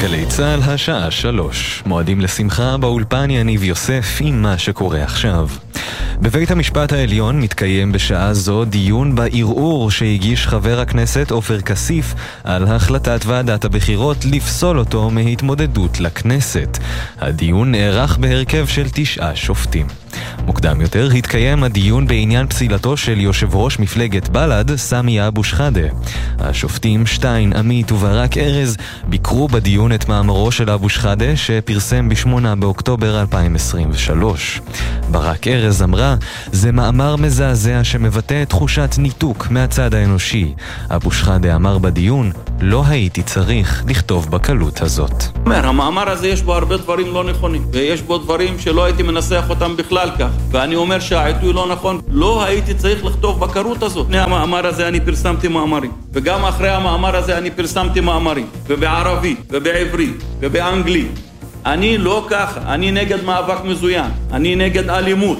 גלי צהל השעה 3. מועדים לשמחה באולפן יניב יוסף עם מה שקורה עכשיו. בבית המשפט העליון מתקיים בשעה זו דיון בערעור שהגיש חבר הכנסת עופר כסיף על החלטת ועדת הבחירות לפסול אותו מהתמודדות לכנסת. הדיון נערך בהרכב של 9 שופטים. מוקדם יותר התקיים הדיון בעניין פסילתו של יושב ראש מפלגת בל"ד, סמי אבו שחאדה. השופטים שטיין, עמית וברק ארז ביקרו בדיון את מאמרו של אבו שחאדה שפרסם ב-8 באוקטובר 2023. ברק ארז אמרה, זה מאמר מזעזע שמבטא תחושת ניתוק מהצד האנושי. אבו שחאדה אמר בדיון, לא הייתי צריך לכתוב בקלות הזאת. המאמר הזה יש בו הרבה דברים לא נכונים, ויש בו דברים שלא הייתי מנסח אותם בכלל כך, ואני אומר שהעיתוי לא נכון, לא הייתי צריך לכתוב בקרות הזאת. לפני המאמר הזה אני פרסמתי מאמרים, וגם אחרי המאמר הזה אני פרסמתי מאמרים, ובערבית, ובעברית, ובאנגלית. אני לא ככה, אני נגד מאבק מזוין, אני נגד אלימות.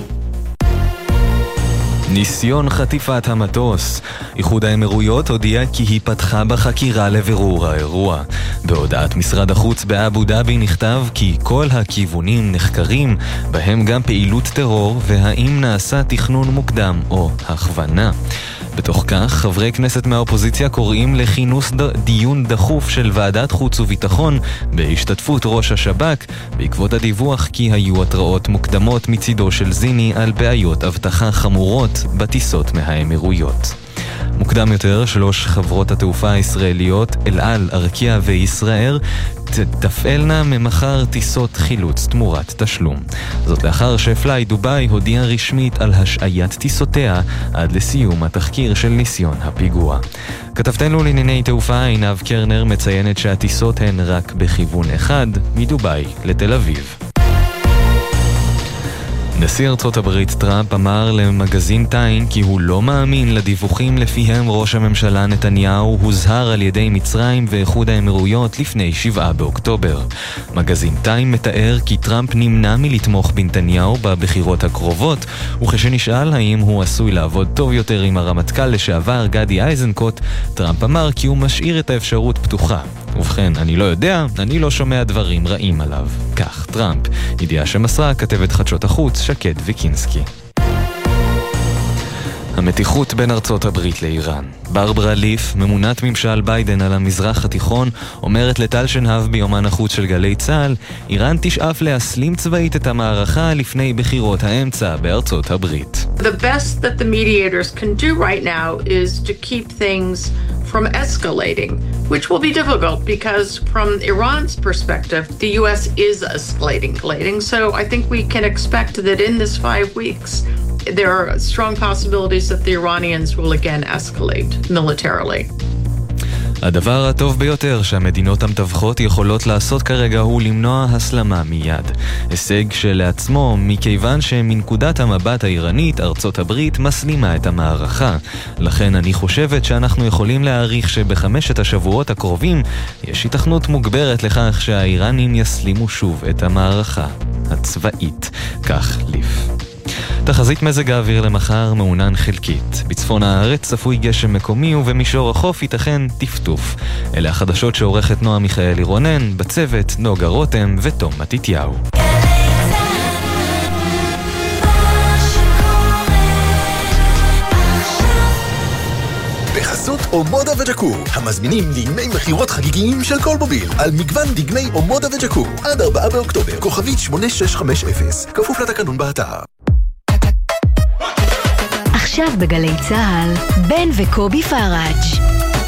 ניסיון חטיפת המטוס. איחוד האמירויות הודיע כי היא פתחה בחקירה לבירור האירוע. בהודעת משרד החוץ באבו דאבי נכתב כי כל הכיוונים נחקרים, בהם גם פעילות טרור והאם נעשה תכנון מוקדם או הכוונה. בתוך כך, חברי כנסת מהאופוזיציה קוראים לכינוס דיון דחוף של ועדת חוץ וביטחון בהשתתפות ראש השב"כ, בעקבות הדיווח כי היו התראות מוקדמות מצידו של זיני על בעיות אבטחה חמורות בטיסות מהאמירויות. מוקדם יותר, 3 חברות התעופה הישראליות, אל על, ארקיע וישראל, תפעלנה ממחר טיסות חילוץ תמורת תשלום. זאת לאחר שפליי דוביי הודיע רשמית על השעיית טיסותיה עד לסיום התחקיר של ניסיון הפיגוע. כתבתנו לענייני תעופה עינב קרנר מציינת שהטיסות הן רק בכיוון אחד, מדוביי לתל אביב. נשיא ארצות הברית טראמפ אמר למגזין טיים כי הוא לא מאמין לדיווחים לפיהם ראש הממשלה נתניהו הוזהר על ידי מצרים ואיחוד האמירויות לפני 7 באוקטובר. מגזין טיים מתאר כי טראמפ נמנע מלתמוך בנתניהו בבחירות הקרובות, וכשנשאל האם הוא עשוי לעבוד טוב יותר עם הרמטכ"ל לשעבר גדי איזנקוט, טראמפ אמר כי הוא משאיר את האפשרות פתוחה. ובכן, אני לא יודע, אני לא שומע דברים רעים עליו. כך, טראמפ, ידיעה שמסרה כתבת חדשות החוץ שקד ויקינסקי. המתיחות בין ארצות הברית לאיראן. ברברה ליף, ממונת ממשל ביידן על המזרח התיכון, אומרת לטל שנהב ביומן החוץ של גלי צהל, איראן תשאף להסלים צבאית את המערכה לפני בחירות האמצע בארצות הברית. The best that the mediators can do right now is to keep things from escalating, which will be difficult because from Iran's perspective, the US is escalating. So I think we can expect that in this 5 weeks, there are strong possibilities that the Iranians will again escalate militarily. הדבר הטוב ביותר שהמדינות המתווכות יכולות לעשות כרגע הוא למנוע הסלמה מיד. הישג שלעצמו מכיוון שמנקודת המבט האיראנית ארצות הברית מסלימה את המערכה. לכן אני חושבת שאנחנו יכולים להעריך שבחמשת השבועות הקרובים יש היתכנות מוגברת לכך שהאיראנים יסלימו שוב את המערכה הצבאית. כך ליף. תחזית מזג האוויר למחר מעונן חלקית. בצפון הארץ צפוי גשם מקומי ובמישור החוף ייתכן טפטוף. אלה החדשות שעורכת נועה מיכאלי רונן, בצוות נוגה רותם ותום מתתיהו. בחסות אומודה וג'קור, המזמינים דגמי מחירות חגיגיים של כל מוביל על מגוון דגמי אומודה וג'קור עד 4 באוקטובר, כוכבית 8650, כפוף לתקנון באתר. עכשיו בגלי צהל, בן וקובי פראג'.